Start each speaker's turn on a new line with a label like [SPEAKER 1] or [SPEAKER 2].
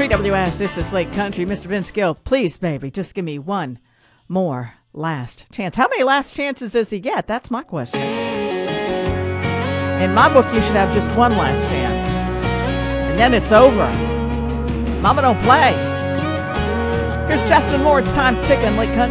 [SPEAKER 1] 3WS, this is Lake Country. Mr. Vince Gill, please, baby, just give me one more last chance. How many last chances does he get? That's my question. In my book, you should have just one last chance. And then it's over. Mama don't play. Here's Justin Moore. It's Time's Ticking, Lake Country.